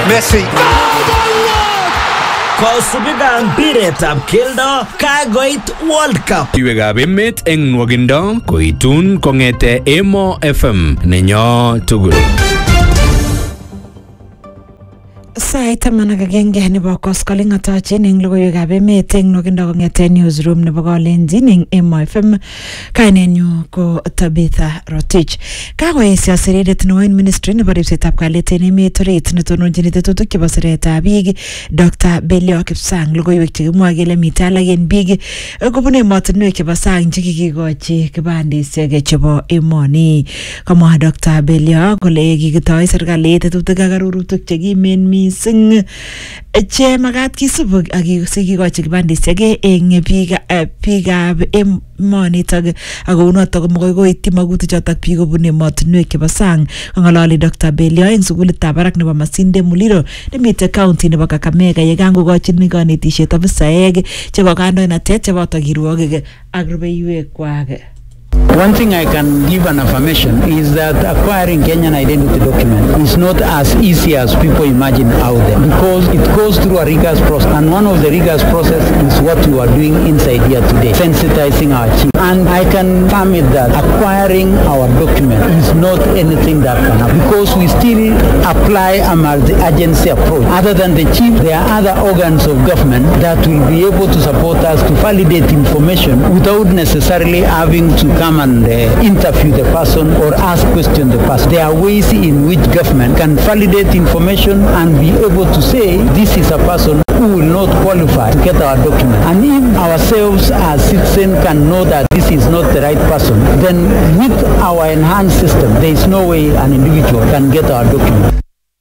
Messi. Kosubiga mpiretab keldo kagoit World Cup. Iwekab emet eng nwogindo koitun kongete Emo FM nenyo tugul. Sait taman ak agenge nebo koskoling atochin eng logoiwekab emet eng nwogindo kongete newsroom nebo Kalenjin eng Emo FM. Kainenyu ko Tabitha Rotich. Kakoesio sirindet neo en ministry nebo ripsetab kalyet en emet orit netononjin tetutik chebo siretab biik Dr. Belio Kipsang. Logoiwek chekimwoe kele mitei alak en biik kobun emotinwek chebo sang chekikikochi kibandisiek chebo emoni. Kamwa Dr. Belio kole kikitoi serikalit tetutik ak arorutik chekimen mising che magat kisub ak kikochi kibandisiek eng biikab emonitok ako unotok komokoi koityi magutik chotok biik kobun emotinwek chebo sang. Kang'ololi Dr. Belio eng sukulitab barak nebo Masinde Muliro nemite county nebo Kakamega yekangokochin kanetisiet ofisaek chebo kandoinatet cheboto kirwokik ak rubeiwekwak. One thing I can give an affirmation is that acquiring Kenyan identity document is not as easy as people imagine out there because it goes through a rigorous process, and one of the rigorous process is what we are doing inside here today, sensitizing our chief. And I can permit that acquiring our document is not anything that can happen because we still apply a multi-agency approach. Other than the chief, there are other organs of government that will be able to support us to validate information without necessarily having to come and interview the person or ask question the person. There are ways in which government can validate information and be able to say this is a person who will not qualify to get our document. And if ourselves as citizens can know that this is not the right person, then with our enhanced system, there is no way an individual can get our document.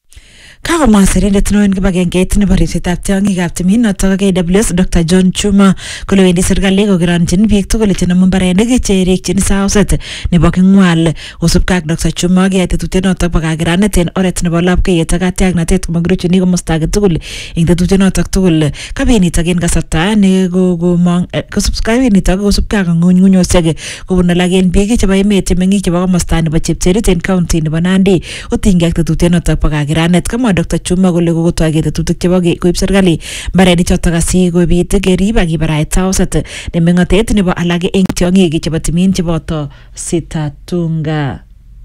Kakomwa sirindet neo en kibagengeit nebo ripsetab tiong'ikab timin notok KWS Dr. John Chuma kole wendi serikali kokeronjin biik tugul chenomu mbarenik cherikyin sauset nebo King'wal. Kosubkei ak Dr. Chuma keyai tetutiet notok bo kakeranet en oret nebo lapkeiyet ak katiaknatet komakiruchuni komosta age tugul eng tetutiet notok tugul. Kabinitok en kasarta ne kokomong kosubkei ak ng'unyng'unyosiek kobun alak en biik chebo emet chemeng'ik chebo komosta nebo Chepcherit en county nebo Nandi otinygei ak tetutiet notok bo kakeranet. Dr. Chuma kole kokotoi tetutik chebo koib serikali mbarenik chotok asikobit kerib ak kibarait sauset nemeng'otet nebo alak eng tiong'ik chebo timin cheboto Sitatunga.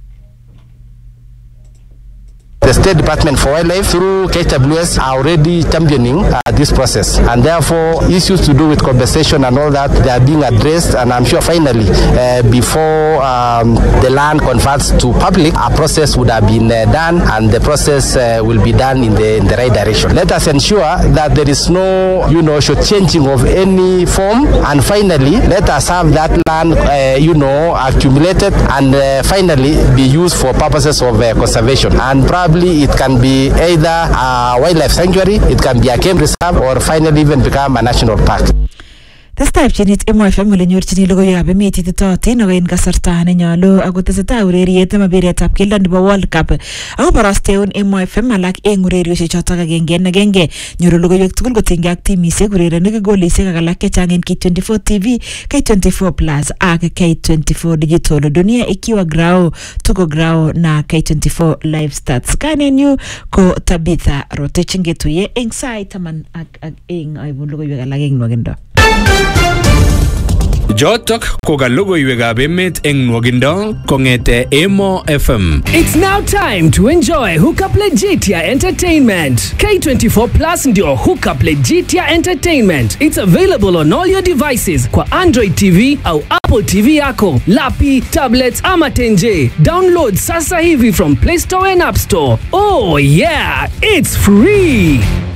The State Department for Wildlife through KWS are already championing this process, and therefore issues to do with compensation and all that, they are being addressed, and I'm sure finally before the land converts to public, a process would have been done, and the process will be done in the right direction. Let us ensure that there is no shortchanging of any form, and finally let us have that land accumulated and finally be used for purposes of conservation, and probably it can be either a wildlife sanctuary, it can be a game reserve, or finally even become a national park. Tesetai pchenit Emo FM ole nyorchini logoiwekab emet ititootin ako en kasarta nenyolu ako tesetai ureriet nebo mpiretab keldo nebo World Cup ako borosteun Emo FM alak eng ureriosiek chotok agenge en agenge. Nyoru logoiwek tugul kotinygei ak timisiek, urerenik, golisiek ak alak chechang en K24 TV, K24 Plus ak K24 Digital. Dunia ikiwa Grao, tuko Grao na K24 Live Stats. Kainenyu ko Tabitha Rotich, ngetuye eng sait taman ak eng aibun logoiwek alak eng nwogindo. Jotok ko ka logoiwekab emet eng nwogindo kongete Emo FM. It's now time to enjoy Hookup Legitia Entertainment. K24 Plus ndio Hookup Legitia Entertainment. It's available on all your devices kwa Android TV au Apple TV yako, lapi, tablets ama tenje. Download sasa hivi from Play Store and App Store. Oh yeah, it's free.